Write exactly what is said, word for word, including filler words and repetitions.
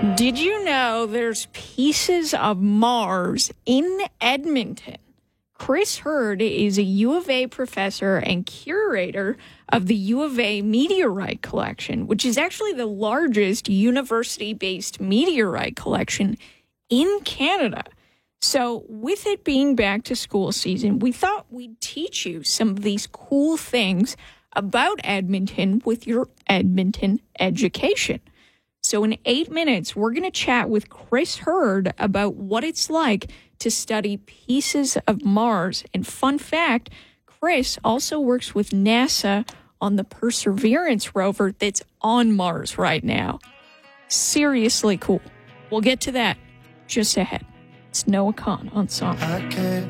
Did you know there's pieces of Mars in Edmonton? Chris Hurd is a U of A professor and curator of the U of A Meteorite Collection, which is actually the largest university-based meteorite collection in Canada. So with it being back to school season, we thought we'd teach you some of these cool things about Edmonton with your Edmonton education. So in eight minutes, we're going to chat with Chris Hurd about what it's like to study pieces of Mars. And fun fact, Chris also works with NASA on the Perseverance rover that's on Mars right now. Seriously cool. We'll get to that just ahead. It's Noah Kahn on Song.